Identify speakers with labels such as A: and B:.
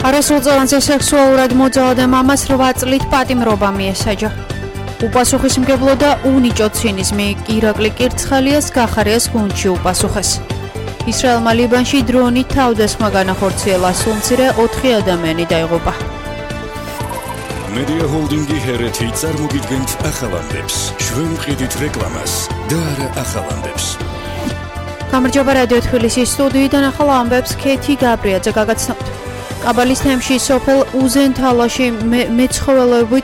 A: არასრულწლოვანზე სექსუალურად მოძალადა მამას 8 წლით პატიმრობა მიესაჯა. უპასუხისმგებლო და უნიჭო ცინიზმი ირაკლი კირცხალიას გახარიას გუნდში უპასუხეს. ისრაელმა ლიბანში დრონით თავდასხმა განახორციელა, სულმცირე 4 ადამიანი დაიღუპა.
B: Media Holding-ი ჰერეთი წარმოგიდგენთ ახალანდებს, ჩვენ ვყიდით რეკლამას და არა ახალანდებს.
A: გამარჯობა რადიო თბილისის სტუდიიდან ახალ ამბებს ქეთი გაბრიაძე გაგაცნობთ. კაბალის თემში სოფელ უზენთალაში მეცხოველეობით